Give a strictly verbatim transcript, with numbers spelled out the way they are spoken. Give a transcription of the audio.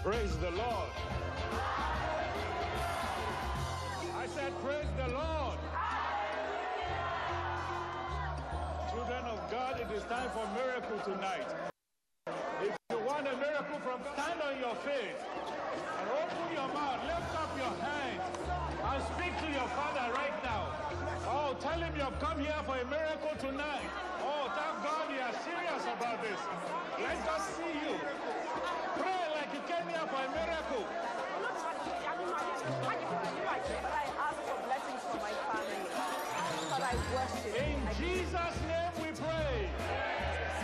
Praise the Lord. I said, praise the Lord. Children of God, it is time for miracle tonight. If you want a miracle from God, stand on your feet and open your mouth, lift up your hands and speak to your Father right now. Oh, tell him you've come here for a miracle tonight. Oh, thank God you are serious about this. Let us see you. Pray like you came here for a miracle. I ask for blessings for my family. But I worship. In Jesus' name we pray.